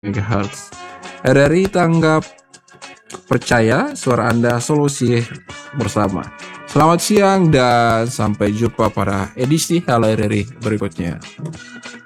MHz. RRI tanggap percaya suara Anda solusi bersama. Selamat siang dan sampai jumpa pada edisi Halo RRI berikutnya.